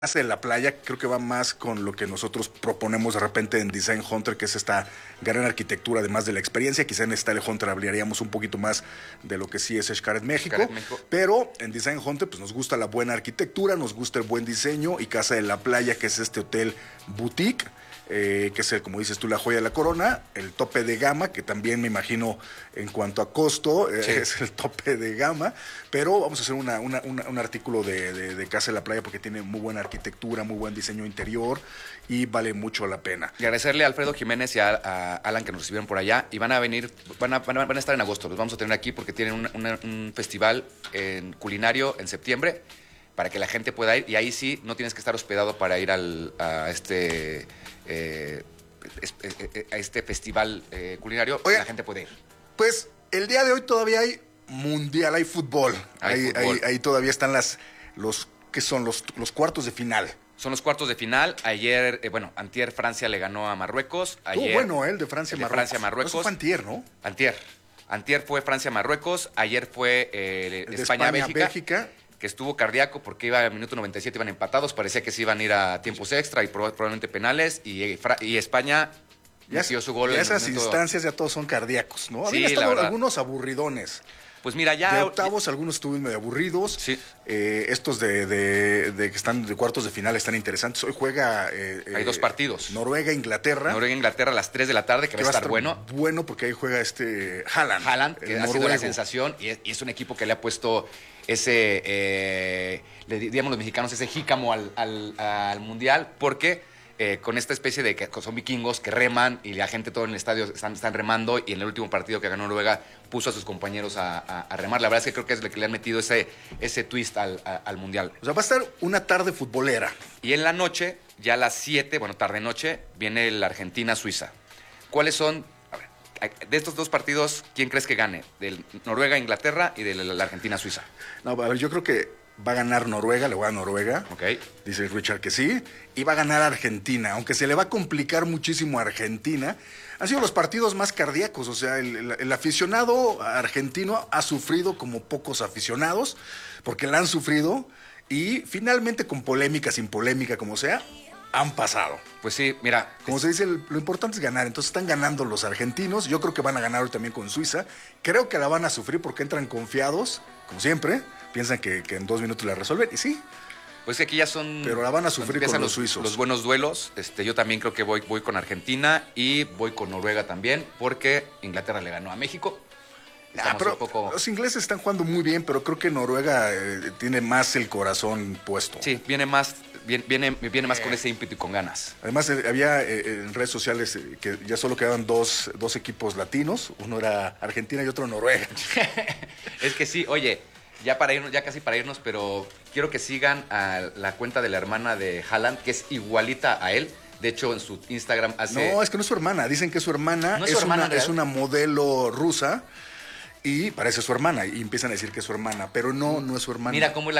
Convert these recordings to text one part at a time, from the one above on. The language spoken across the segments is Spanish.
Casa de la Playa creo que va más con lo que nosotros proponemos de repente en Design Hunter, que es esta gran arquitectura, además de la experiencia. Quizá en Style Hunter hablaríamos un poquito más de lo que sí es Xcaret México, pero en Design Hunter pues nos gusta la buena arquitectura, nos gusta el buen diseño, y Casa de la Playa, que es este hotel boutique, que es, como dices tú, la joya de la corona, el tope de gama, que también me imagino en cuanto a costo sí, es el tope de gama, pero vamos a hacer un artículo de Casa de la Playa porque tiene muy buena arquitectura, muy buen diseño interior y vale mucho la pena. Y agradecerle a Alfredo Jiménez y a Alan que nos recibieron por allá, y van a venir, van a estar en agosto, los vamos a tener aquí porque tienen un festival en culinario en septiembre para que la gente pueda ir, y ahí sí no tienes que estar hospedado para ir a este festival culinario. Oye, la gente puede ir. Pues el día de hoy todavía hay mundial, hay fútbol. Ahí todavía están los cuartos de final. Son los cuartos de final. Ayer, antier Francia le ganó a Marruecos. Ayer, bueno, el de Francia-Marruecos. Eso fue antier, ¿no? Antier fue Francia-Marruecos. Ayer fue España-Bélgica. Que estuvo cardíaco porque iba al minuto 97, iban empatados, parecía que se iban a ir a tiempos extra y probablemente penales, y España metió su gol. Y esas instancias ya todos son cardíacos, ¿no? Sí, habían estado algunos aburridones. Pues mira, ya... De octavos algunos estuvieron medio aburridos. Sí. Estos de que están de cuartos de final están interesantes. Hoy juega... hay dos partidos. Noruega-Inglaterra. Noruega-Inglaterra a las 3 de la tarde, que va a estar bueno. Bueno, porque ahí juega Haaland. Haaland, que ha sido la sensación, y es un equipo que le ha puesto ese, digamos los mexicanos, ese jícamo al Mundial, porque... con esta especie de que son vikingos que reman y la gente todo en el estadio están remando, y en el último partido que ganó Noruega puso a sus compañeros a remar. La verdad es que creo que es lo que le han metido ese twist al Mundial. O sea, va a estar una tarde futbolera. Y en la noche, ya a las 7, tarde-noche, viene la Argentina-Suiza. ¿Cuáles son, de estos dos partidos, quién crees que gane? Del Noruega-Inglaterra y de la Argentina-Suiza. No, a ver, yo creo que va a ganar Noruega, le voy a Noruega. Okay. Dice Richard que sí. Y va a ganar Argentina, aunque se le va a complicar muchísimo a Argentina. Han sido los partidos más cardíacos, o sea, el aficionado argentino ha sufrido como pocos aficionados, porque la han sufrido, y finalmente con polémica, sin polémica, como sea, han pasado. Pues sí, mira. Como se dice, lo importante es ganar. Entonces están ganando los argentinos. Yo creo que van a ganar hoy también con Suiza. Creo que la van a sufrir porque entran confiados, como siempre. Piensan que en 2 minutos la resuelven. Y sí. Pues que aquí ya son... Pero la van a sufrir con los suizos. Los buenos duelos. Yo también creo que voy con Argentina, y voy con Noruega también, porque Inglaterra le ganó a México. Pero los ingleses están jugando muy bien, pero creo que Noruega tiene más el corazón puesto. Sí, viene más con ese ímpetu y con ganas. Además, había en redes sociales que ya solo quedaban dos equipos latinos. Uno era Argentina y otro Noruega. Es que sí, oye, ya casi para irnos, pero quiero que sigan a la cuenta de la hermana de Haaland, que es igualita a él. De hecho, en su Instagram hace... No, es que no es su hermana. Dicen que es su hermana. ¿No es su hermana? Es una modelo rusa. Y parece su hermana, y empiezan a decir que es su hermana, pero no es su hermana. Mira cómo es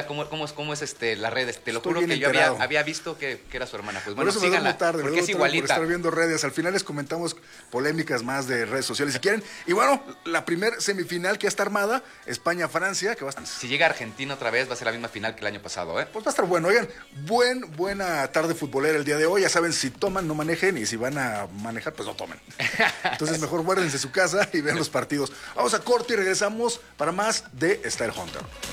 la red. Te lo juro que yo había visto que era su hermana. Pues bueno, por eso síganla, tarde, porque es igualita. Por estar viendo redes. Al final les comentamos polémicas más de redes sociales si quieren. Y bueno, la primer semifinal que ya está armada, España-Francia, que va a estar... Si llega Argentina otra vez, va a ser la misma final que el año pasado, ¿eh? Pues va a estar bueno. Oigan, buena tarde futbolera el día de hoy. Ya saben, si toman, no manejen, y si van a manejar, pues no tomen. Entonces mejor guárdense su casa y vean los partidos. Vamos a corte y regresamos para más de Style Hunter.